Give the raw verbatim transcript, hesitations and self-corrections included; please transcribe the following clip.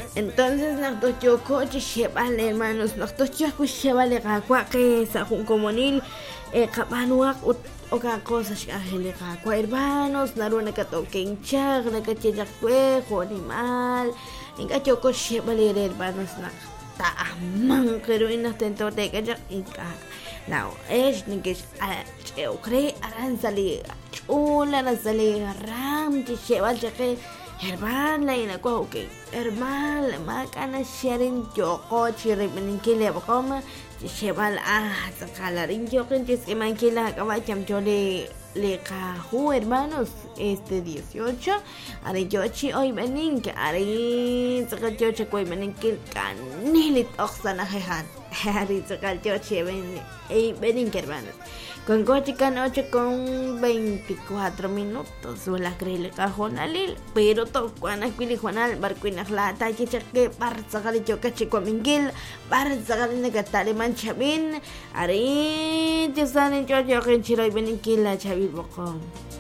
Entonces nosotros yo coche chevale hermanos nosotros yo pues chevale gakwa que sa jun comunil eh kapanuak otra cosa shahele gakwa hermanos naruna ka token chag na ka chejak juego animal en ka choco chevale hermanos na ta man pero en este entonces que ya inca now es ni que eu cree aranzali chula aranzali ram que cheval que hermana ina ko okay hermana makana sharing joko chiri meninkile bakoma cheval ah sakalarin jokin que se mankila ka bacham chole le kahu hermanos este dieciocho ari yochi hoy benin que ari sakal yochi ko benin que kanilit oxana hehan ari sakal yochi benin ei benin hermanos con Cochican ocho con veinticuatro minutos o la crele cajonalil pero to cuana quili juanal barquina la tachi que par sacar yo cachico mingil par sacar negatale manchabin ari te sanen yo yo que chiro y benin la chabil bocón